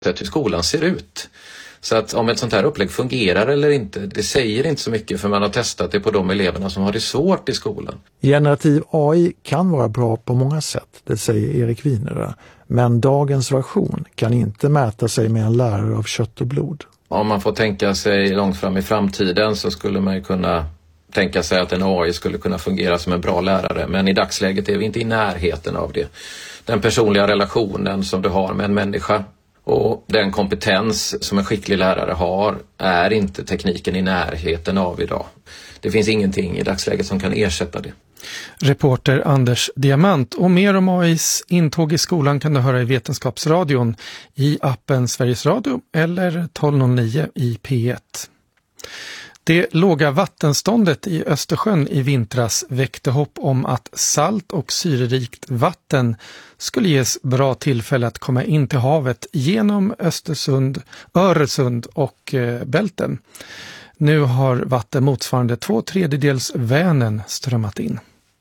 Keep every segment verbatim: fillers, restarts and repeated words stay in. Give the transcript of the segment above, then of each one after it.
hur skolan ser ut. Så att om ett sånt här upplägg fungerar eller inte, det säger inte så mycket för man har testat det på de eleverna som har det svårt i skolan. Generativ A I kan vara bra på många sätt, det säger Erik Wienerö. Men dagens version kan inte mäta sig med en lärare av kött och blod. Om man får tänka sig långt fram i framtiden så skulle man ju kunna tänka sig att en A I skulle kunna fungera som en bra lärare. Men i dagsläget är vi inte i närheten av det. Den personliga relationen som du har med en människa och den kompetens som en skicklig lärare har är inte tekniken i närheten av idag. Det finns ingenting i dagsläget som kan ersätta det. Reporter Anders Diamant, och mer om A I:s intåg i skolan kan du höra i Vetenskapsradion i appen Sveriges Radio eller tolv noll nio i P ett. Det låga vattenståndet i Östersjön i vintras väckte hopp om att salt och syrerikt vatten skulle ges bra tillfälle att komma in till havet genom Östersund, Öresund och eh, Bälten. Nu har vatten motsvarande två tredjedels Vänern strömmat in.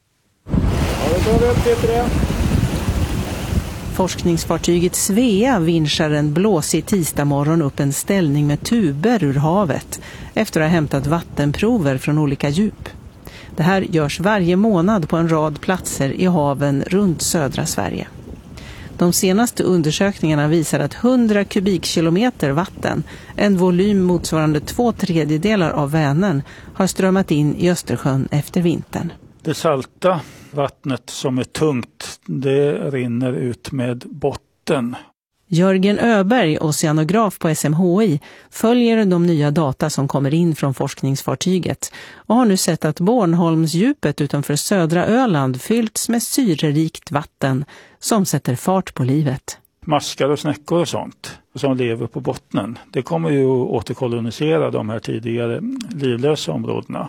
Forskningsfartyget Svea vinschar en blåsig tisdag morgon upp en ställning med tuber ur havet efter att ha hämtat vattenprover från olika djup. Det här görs varje månad på en rad platser i haven runt södra Sverige. De senaste undersökningarna visar att hundra kubikkilometer vatten, en volym motsvarande två tredjedelar av Vänern, har strömmat in i Östersjön efter vintern. Det salta vattnet som är tungt, det rinner ut med botten. Jörgen Öberg, oceanograf på S M H I, följer de nya data som kommer in från forskningsfartyget och har nu sett att Bornholmsdjupet utanför södra Öland fyllts med syrerikt vatten som sätter fart på livet. Maskar och snäckor och sånt som lever på bottnen, det kommer ju att återkolonisera de här tidigare livlösa områdena.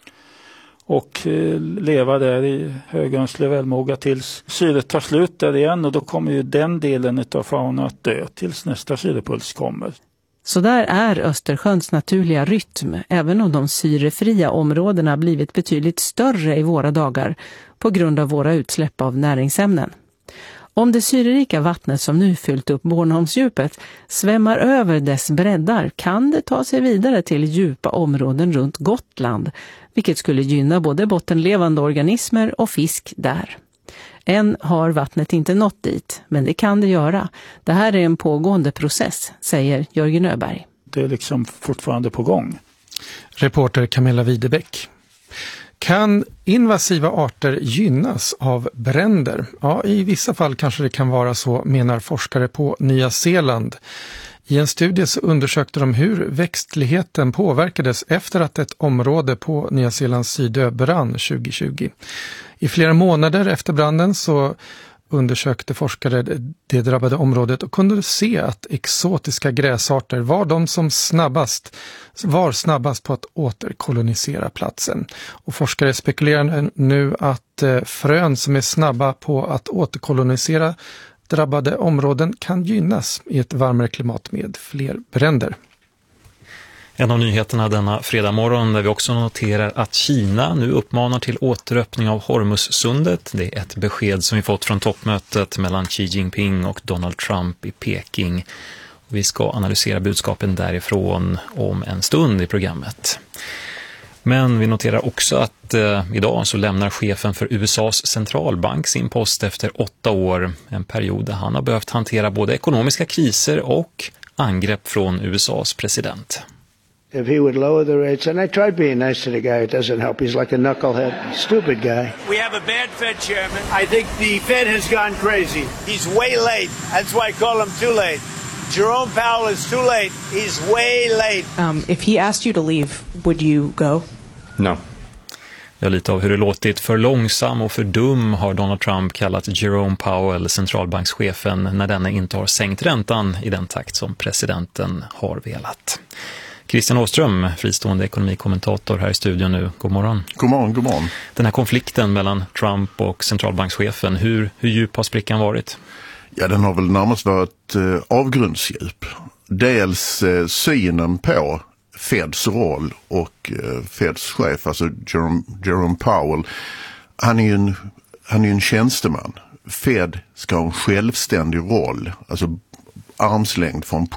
Och eh, leva där i högönsklig välmåga tills syret tar slut där igen, och då kommer ju den delen av fauna att dö tills nästa syrepuls kommer. Så där är Östersjöns naturliga rytm, även om de syrefria områdena blivit betydligt större i våra dagar på grund av våra utsläpp av näringsämnen. Om det syrerika vattnet som nu fyllt upp Bornholmsdjupet svämmar över dess breddar kan det ta sig vidare till djupa områden runt Gotland, vilket skulle gynna både bottenlevande organismer och fisk där. Än har vattnet inte nått dit, men det kan det göra. Det här är en pågående process, säger Jörgen Öberg. Det är liksom fortfarande på gång. Reporter Camilla Widebäck. Kan invasiva arter gynnas av bränder? Ja, i vissa fall kanske det kan vara så, menar forskare på Nya Zeeland. I en studie så undersökte de hur växtligheten påverkades efter att ett område på Nya Zeelands sydö brann tjugo tjugo. I flera månader efter branden så undersökte forskare det drabbade området och kunde se att exotiska gräsarter var de som snabbast var snabbast på att återkolonisera platsen. Och forskare spekulerar nu att frön som är snabba på att återkolonisera drabbade områden kan gynnas i ett varmare klimat med fler bränder. En av nyheterna denna fredag morgon där vi också noterar att Kina nu uppmanar till återöppning av Hormuzsundet. Det är ett besked som vi fått från toppmötet mellan Xi Jinping och Donald Trump i Peking. Vi ska analysera budskapen därifrån om en stund i programmet. Men vi noterar också att eh, idag så lämnar chefen för U S A:s centralbank sin post efter åtta år. En period där han har behövt hantera både ekonomiska kriser och angrepp från U S A:s president. If he would lower the rates, and I tried being nice to the guy, it doesn't help. He's like a knucklehead, stupid guy. We have a bad Fed chairman. I think the Fed has gone crazy. He's way late. That's why I call him too late. Jerome Powell is too late. He's way late. Um, if he asked you to leave, would you go? No. Ja, lite av hur det låtit för långsam och för dum har Donald Trump kallat Jerome Powell, centralbankschefen, när denne inte har sänkt räntan i den takt som presidenten har velat. Christian Åström, fristående ekonomikommentator här i studion nu. God morgon. God morgon, god morgon. Den här konflikten mellan Trump och centralbankschefen, hur, hur djup har sprickan varit? Ja, den har väl närmast varit eh, avgrundsdjup. Dels eh, synen på Feds roll och eh, Feds chef, alltså Jerome, Jerome Powell. Han är ju en, han är en tjänsteman. Fed ska ha en självständig roll, alltså armslängd från